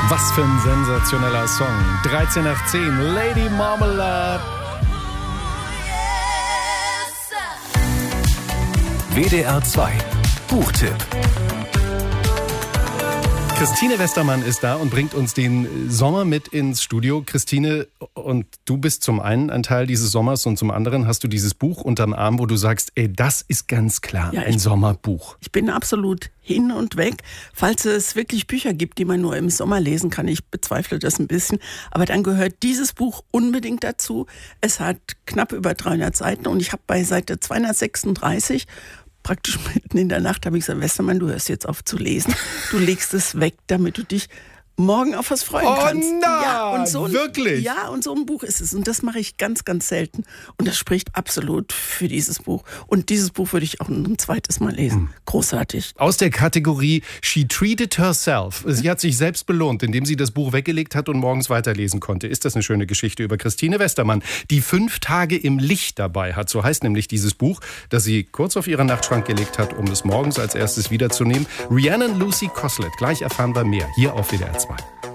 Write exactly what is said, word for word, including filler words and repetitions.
Was für ein sensationeller Song. dreizehn nach zehn, Lady Marmalade. W D R zwei Buchtipp. Christine Westermann ist da und bringt uns den Sommer mit ins Studio. Christine, und du bist zum einen ein Teil dieses Sommers und zum anderen hast du dieses Buch unterm Arm, wo du sagst, ey, das ist ganz klar Ja, ein ich- Sommerbuch. Ich bin absolut hin und weg. Falls es wirklich Bücher gibt, die man nur im Sommer lesen kann, ich bezweifle das ein bisschen, aber dann gehört dieses Buch unbedingt dazu. Es hat knapp über dreihundert Seiten und ich habe bei Seite zweihundertsechsunddreißig praktisch mitten in der Nacht habe ich gesagt, Westermann, du hörst jetzt auf zu lesen. Du legst es weg, damit du dich morgen auf was freuen Oh kannst. na, ja, und so ein, wirklich? Ja, und so ein Buch ist es. Und das mache ich ganz, ganz selten. Und das spricht absolut für dieses Buch. Und dieses Buch würde ich auch ein zweites Mal lesen. Hm. Großartig. Aus der Kategorie She Treated Herself. Sie hat sich selbst belohnt, indem sie das Buch weggelegt hat und morgens weiterlesen konnte. Ist das eine schöne Geschichte über Christine Westermann, die fünf Tage im Licht dabei hat. So heißt nämlich dieses Buch, das sie kurz auf ihren Nachtschrank gelegt hat, um es morgens als erstes wiederzunehmen. Rhiannon Lucy Cosslett. Gleich erfahren wir mehr hier auf W D R zwei.